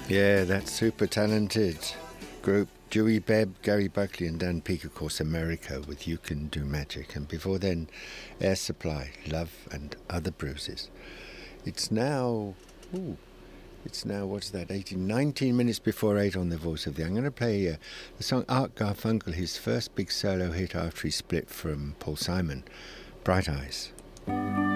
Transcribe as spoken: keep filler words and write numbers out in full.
Yeah, that super talented group. Dewey Bebb, Gary Buckley and Dan Peake, of course, America with You Can Do Magic. And before then, Air Supply, Love and Other Bruises. It's now, ooh, it's now, what's that, eighteen, nineteen minutes before eight on The Voice of the. I'm going to play uh, the song Art Garfunkel, his first big solo hit after he split from Paul Simon, Bright Eyes.